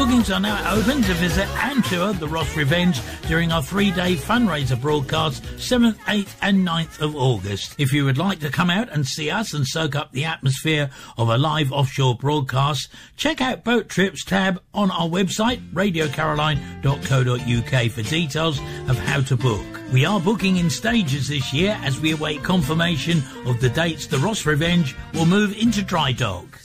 Bookings are now open to visit and tour the Ross Revenge during our 3-day fundraiser broadcast 7th, 8th and 9th of August. If you would like to come out and see us and soak up the atmosphere of a live offshore broadcast, check out Boat Trips tab on our website radiocaroline.co.uk for details of how to book. We are booking in stages this year as we await confirmation of the dates the Ross Revenge will move into dry dock.